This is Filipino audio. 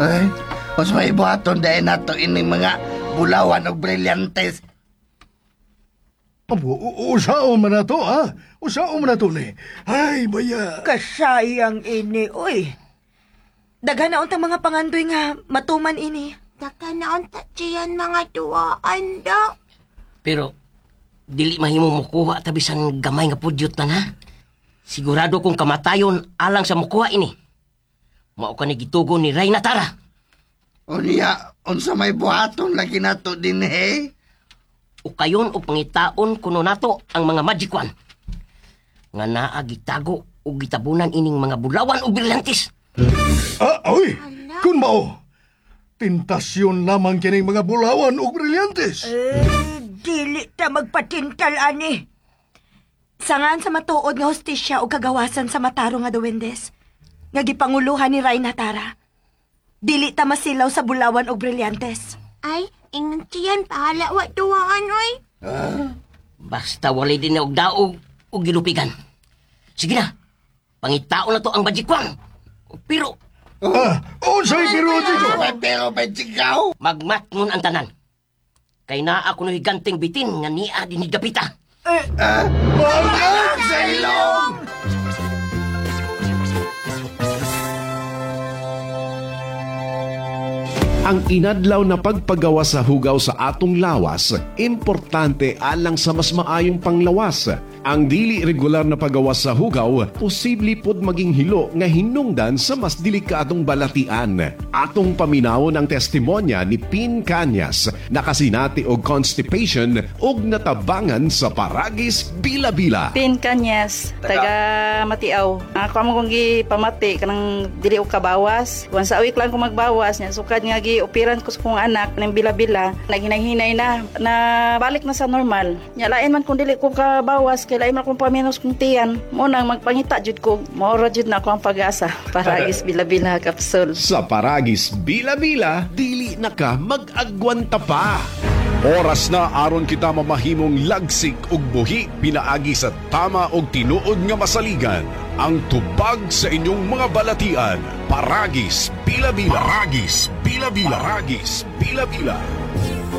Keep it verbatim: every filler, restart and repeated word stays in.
Ay, mas may buhaton dahil nato ining mga bulawan o brilyantes. Abo, usao man na to, ha? Usao man na to, ni. Ay, baya. Kasayang ini, uy. Daghan na untang mga pangandoy nga matuman ini. Daka na unta diyan mga tuwaan da. Pero, dili mahimo mo kuha tabisan gamay nga pudyot na na. Sigurado kong kamatayon alang sa mukuha ini. Mao ka ni gitugo ni Reyna Tara. O niya, unsa may buhaton lagi nato din, he? O kayon o pangitaon kuno nato ang mga magic wand. Nga naa gitago o gitabunan ining mga bulawan o brilyantes. Ah, oy, kun mao. Tentasyon lamang kining mga bulawan o brilyantes. Eh, dili ta magpatintal, ani. Sangan sa matuod nga hostisya o kagawasan sa mataro nga duwendes. Nga gipanguluhan ni Reyna Tara. Dili ta masilaw sa bulawan o brilyantes. Ay, ingon diyan pahala wa tuwaan oy. Basta walay din na og daog o gilupigan. Sige na, pangitaon na to ang magic wand. Pero, Ah, unsay pero dito? May pero may sigaw. magmatngon ang tanan. Kay naa ako no higanting bitin nga niya din ni Dapita. Hanggang sa ilong! Ang inadlaw na pagpagawa sa hugaw sa atong lawas, importante alang sa mas maayong panglawas. Ang dili regular na paggawa sa hugaw, posible pod maging hilo nga hinungdan sa mas delikadong balatian. Atong paminawon ang testimonya ni Pin Cañas, nakasinati og constipation ug natabangan sa Paragis Bila-Bila. Pin Cañas, taga Matiaw. Ako amo kong gipamati kanang dili og kabawas. Wan sa week lang ko magbawas nya sukad nga gi-operan ko sa kong anak ng Bila-Bila. Naghinay-hinay na na balik na sa normal. Nya lain man kung dili ko kabawas kay lain man kung paminos kong tiyan. Mo nang magpangita jud ko. Maura jud na ako ang pag-asa. Paragis Bila-Bila kapsul. Sa Paragis Bila-Bila, dili na ka mag-agwanta pa. Oras na aron kita mamahimong lagsik ug buhi pinaagi sa tama og tinuod nga masaligan. Ang tubag sa inyong mga balatian. Paragis Bila-Bila. Paragis Bila-Bila. Paragis Bila-Bila.